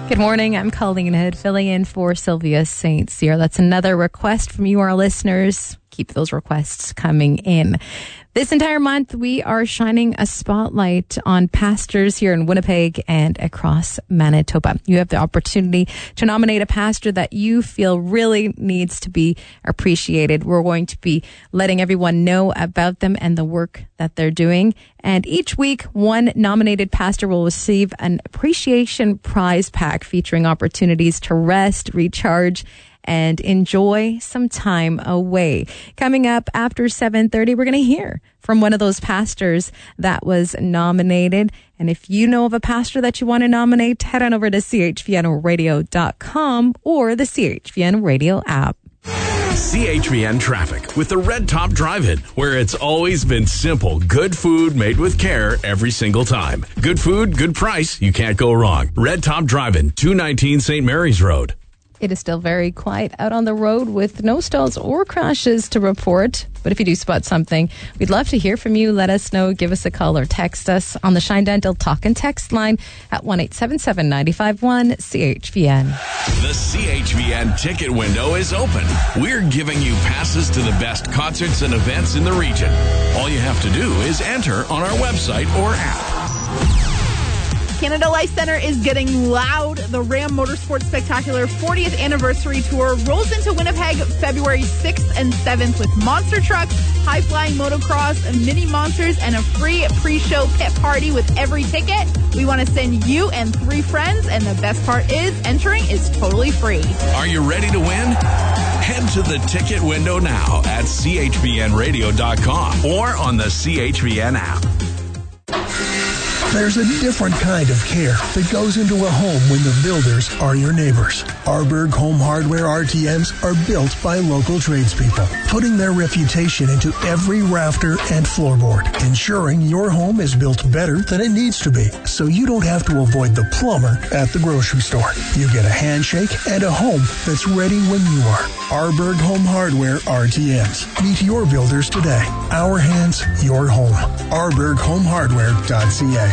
Good morning. I'm Colleen Hood, filling in for Sylvia St. Cyr. That's another request from you, our listeners. Keep those requests coming in. This entire month, we are shining a spotlight on pastors here in Winnipeg and across Manitoba. You have the opportunity to nominate a pastor that you feel really needs to be appreciated. We're going to be letting everyone know about them and the work that they're doing. And each week, one nominated pastor will receive an appreciation prize pack featuring opportunities to rest, recharge, and enjoy some time away. Coming up after 7:30, we're going to hear from one of those pastors that was nominated. And if you know of a pastor that you want to nominate, head on over to chvnradio.com or the CHVN Radio app. CHVN Traffic with the Red Top Drive-In, where it's always been simple. Good food made with care every single time. Good food, good price. You can't go wrong. Red Top Drive-In, 219 St. Mary's Road. It is still very quiet out on the road with no stalls or crashes to report. But if you do spot something, we'd love to hear from you. Let us know. Give us a call or text us on the Shine Dental Talk and Text line at 1-877-951-CHVN. The CHVN ticket window is open. We're giving you passes to the best concerts and events in the region. All you have to do is enter on our website or app. Canada Life Centre is getting loud. The Ram Motorsports Spectacular 40th Anniversary Tour rolls into Winnipeg February 6th and 7th with monster trucks, high-flying motocross, mini monsters, and a free pre-show pit party with every ticket. We want to send you and 3 friends, and the best part is entering is totally free. Are you ready to win? Head to the ticket window now at chvnradio.com or on the CHVN app. There's a different kind of care that goes into a home when the builders are your neighbors. Arberg Home Hardware RTMs are built by local tradespeople, putting their reputation into every rafter and floorboard, ensuring your home is built better than it needs to be, so you don't have to avoid the plumber at the grocery store. You get a handshake and a home that's ready when you are. Arberg Home Hardware RTMs. Meet your builders today. Our hands, your home. ArbergHomeHardware.ca.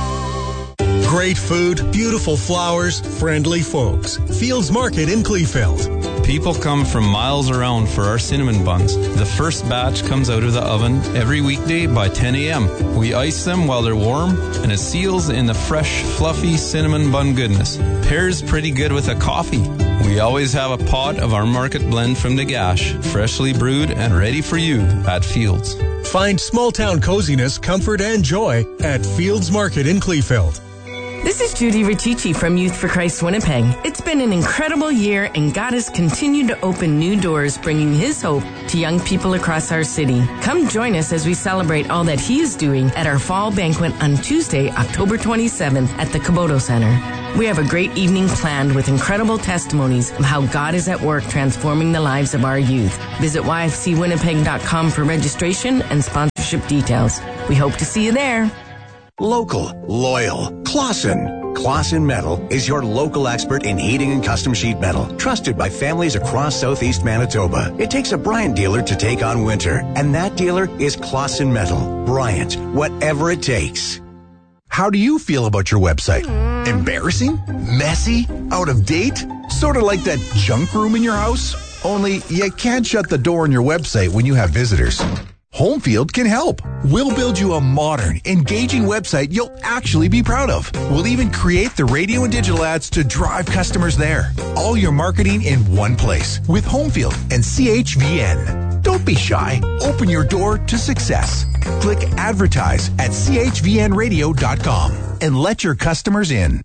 Great food, beautiful flowers, friendly folks. Fields Market in Kleefeld. People come from miles around for our cinnamon buns. The first batch comes out of the oven every weekday by 10 a.m. We ice them while they're warm, and it seals in the fresh, fluffy cinnamon bun goodness. Pairs pretty good with a coffee. We always have a pot of our market blend from the Gash, freshly brewed and ready for you at Fields. Find small-town coziness, comfort, and joy at Fields Market in Kleefeld. This is Judy Riccici from Youth for Christ Winnipeg. It's been an incredible year, and God has continued to open new doors, bringing His hope to young people across our city. Come join us as we celebrate all that He is doing at our fall banquet on Tuesday, October 27th at the Kubota Center. We have a great evening planned with incredible testimonies of how God is at work transforming the lives of our youth. Visit yfcwinnipeg.com for registration and sponsorship details. We hope to see you there. Local, loyal, Clausen. Clausen Metal is your local expert in heating and custom sheet metal, trusted by families across southeast Manitoba. It takes a Bryant dealer to take on winter, and that dealer is Clausen Metal. Bryant, whatever it takes. How do you feel about your website? Embarrassing? Messy? Out of date? Sort of like that junk room in your house? Only you can't shut the door on your website when you have visitors. Homefield can help. We'll build you a modern, engaging website you'll actually be proud of. We'll even create the radio and digital ads to drive customers there. All your marketing in one place with Homefield and CHVN. Don't be shy. Open your door to success. Click advertise at chvnradio.com and let your customers in.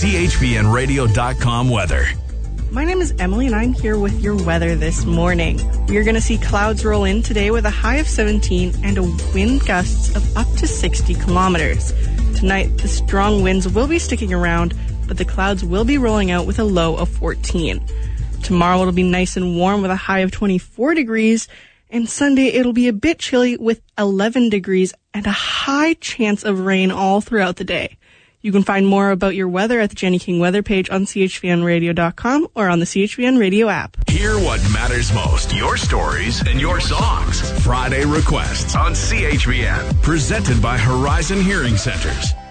chvnradio.com weather. My name is Emily, and I'm here with your weather this morning. We are going to see clouds roll in today with a high of 17 and a wind gusts of up to 60 kilometers. Tonight, the strong winds will be sticking around, but the clouds will be rolling out with a low of 14. Tomorrow, it'll be nice and warm with a high of 24 degrees, and Sunday, it'll be a bit chilly with 11 degrees and a high chance of rain all throughout the day. You can find more about your weather at the Jenny King weather page on chvnradio.com or on the CHVN Radio app. Hear what matters most, your stories and your songs. Friday Requests on CHVN. Presented by Horizon Hearing Centers.